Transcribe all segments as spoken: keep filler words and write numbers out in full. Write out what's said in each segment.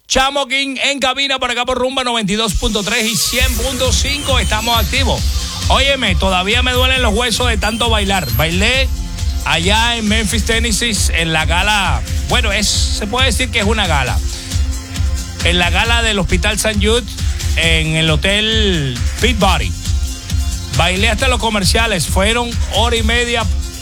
Chamo King en cabina por acá por Rumba noventa y dos punto tres y cien punto cinco. Estamos activos. Óyeme, todavía me duelen los huesos de tanto bailar. Bailé allá en Memphis, Tennessee, en la gala. Bueno, es, se puede decir que es una gala. En la gala del Hospital Saint Jude, en el Hotel Peabody. Bailé hasta los comerciales. Fueron hora y media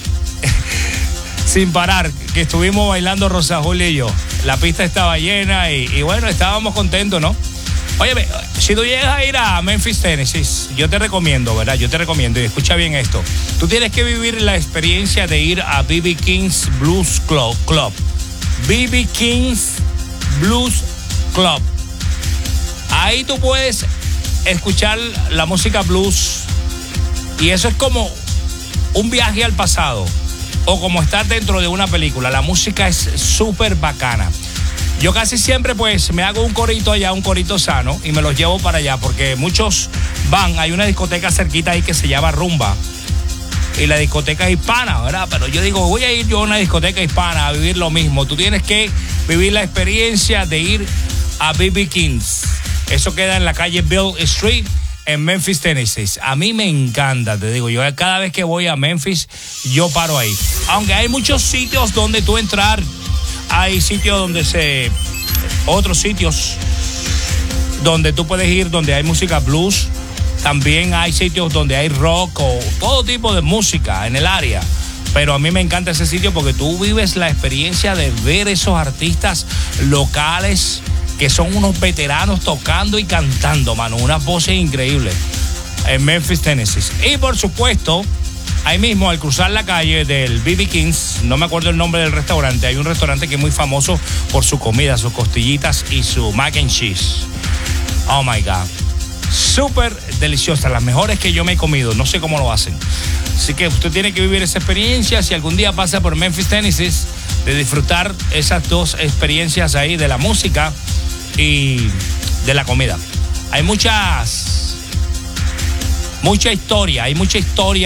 sin parar, que estuvimos bailando Rosa Julia y yo. La pista estaba llena y, y bueno, estábamos contentos, ¿no? Oye, si tú llegas a ir a Memphis, Tennessee, yo te recomiendo, ¿verdad? Yo te recomiendo, y escucha bien esto. Tú tienes que vivir la experiencia de ir a B B King's Blues Club. B B King's Blues Club. Ahí tú puedes escuchar la música blues y eso es como un viaje al pasado o como estar dentro de una película. La música es súper bacana. Yo casi siempre pues me hago un corito allá, un corito sano, y me los llevo para allá porque muchos van. Hay una discoteca cerquita ahí que se llama Rumba y la discoteca es hispana, ¿verdad? Pero yo digo, voy a ir yo a una discoteca hispana a vivir lo mismo. Tú tienes que vivir la experiencia de ir a B B King's. Eso queda en la calle Bill Street en Memphis, Tennessee. A mí me encanta, te digo, yo cada vez que voy a Memphis, yo paro ahí. Aunque hay muchos sitios donde tú entrar. Hay sitios donde se... Otros sitios donde tú puedes ir, donde hay música blues. También hay sitios donde hay rock o todo tipo de música en el área. Pero a mí me encanta ese sitio porque tú vives la experiencia de ver esos artistas locales que son unos veteranos tocando y cantando, mano. Unas voces increíbles en Memphis, Tennessee. Y por supuesto... Ahí mismo, al cruzar la calle del B B King's, no me acuerdo el nombre del restaurante, hay un restaurante que es muy famoso por su comida, sus costillitas y su mac and cheese. Oh my God. Súper deliciosa, las mejores que yo me he comido, no sé cómo lo hacen. Así que usted tiene que vivir esa experiencia, si algún día pasa por Memphis, Tennessee, de disfrutar esas dos experiencias ahí de la música y de la comida. Hay muchas, mucha historia, hay mucha historia.